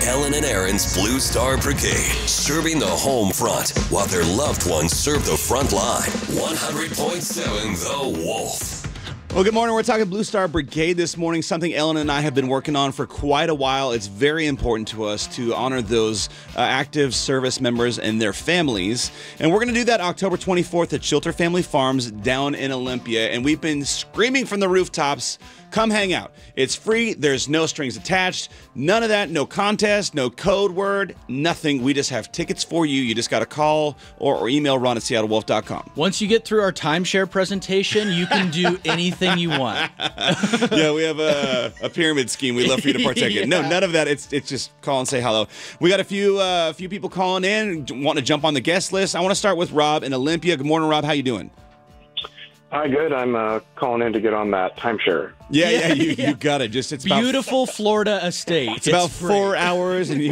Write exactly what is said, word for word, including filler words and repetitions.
Ellen and Aaron's Blue Star Brigade, serving the home front while their loved ones serve the front line. one hundred point seven The Wolf. Well, good morning. We're talking Blue Star Brigade this morning, something Ellen and I have been working on for quite a while. It's very important to us to honor those uh, active service members and their families. And we're going to do that October twenty-fourth at Shelter Family Farms down in Olympia. And we've been screaming from the rooftops, come hang out. It's free. There's no strings attached. None of that. No contest, no code word, nothing. We just have tickets for you. You just got to call or, or email Ron at Seattle Wolf dot com. Once you get through our timeshare presentation, you can do anything you want. Yeah, we have a, a pyramid scheme. We'd love for you to partake in. No, Yeah. none of that. It's it's just call and say hello. We got a few uh, few people calling in, wanting to jump on the guest list. I want to start with Rob in Olympia. Good morning, Rob. How you doing? Hi, good. I'm uh, calling in to get on that timeshare. Yeah, yeah, Yeah, you, yeah. you got it. Just it's about Beautiful Florida estate. it's about free. four hours, and